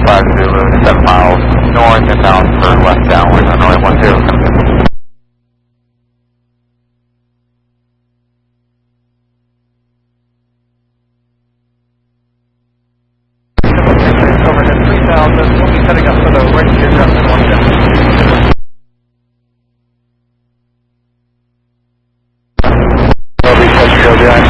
5 Zulu, 7 miles north and bound for west downwind on runway 10. Overhead 3000, we'll be setting up for the right gear traffic 1 Will be touch go behind